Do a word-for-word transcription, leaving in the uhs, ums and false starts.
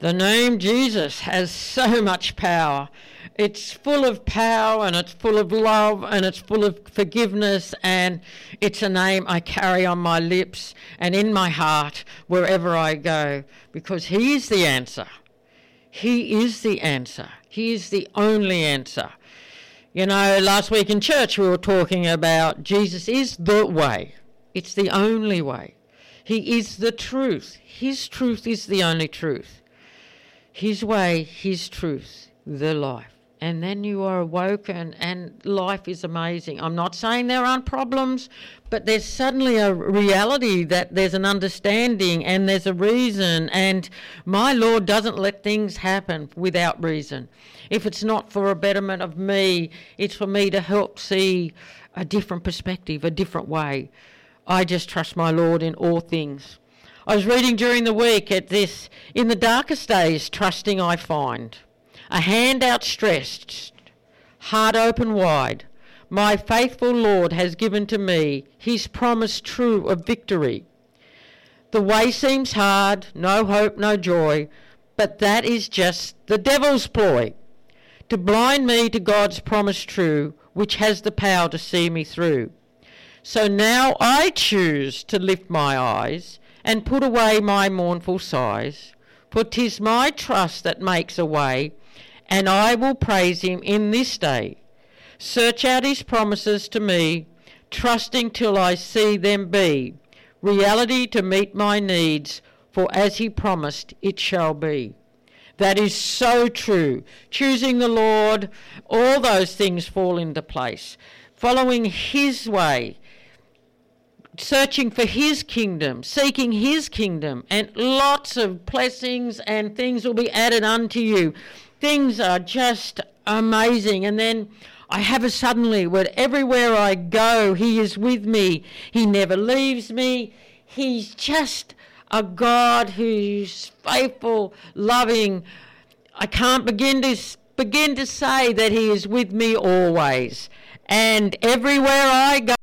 The name Jesus has so much power. It's full of power and it's full of love and it's full of forgiveness, and it's a name I carry on my lips and in my heart wherever I go, because he is the answer. He is the answer. He is the only answer. You know, last week in church we were talking about Jesus is the way. It's the only way. He is the truth. His truth is the only truth. His way, his truth, the life. And then you are awoken and life is amazing. I'm not saying there aren't problems, but there's suddenly a reality that there's an understanding and there's a reason, and my Lord doesn't let things happen without reason. If it's not for a betterment of me, it's for me to help see a different perspective, a different way. I just trust my Lord in all things. I was reading during the week at this, in the darkest days, trusting I find. A hand outstretched, heart open wide, my faithful Lord has given to me his promise true of victory. The way seems hard, no hope, no joy, but that is just the devil's ploy, to blind me to God's promise true, which has the power to see me through. So now I choose to lift my eyes and put away my mournful sighs, for 'tis my trust that makes a way, and I will praise him in this day. Search out his promises to me, trusting till I see them be reality to meet my needs, for as he promised it shall be. That is so true. Choosing the Lord, all those things fall into place. Following his way, searching for his kingdom, seeking his kingdom, and lots of blessings and things will be added unto you. Things are just amazing. And then I have a suddenly where everywhere I go, he is with me. He never leaves me. He's just a God who's faithful, loving. I can't begin to begin to say that he is with me always. And everywhere I go,